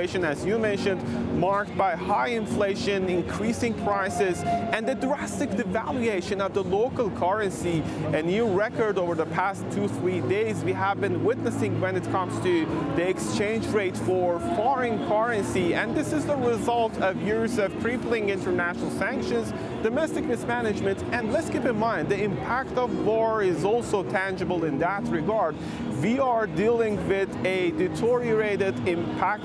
situation, as you mentioned, marked by high inflation, increasing prices, and the drastic devaluation of the local currency, a new record over the past 2-3 days we have been witnessing when it comes to the exchange rate for foreign currency. And this is the result of years of crippling international sanctions, domestic mismanagement, and let's keep in mind the impact of war is also tangible in that regard. We are dealing with a deteriorated impact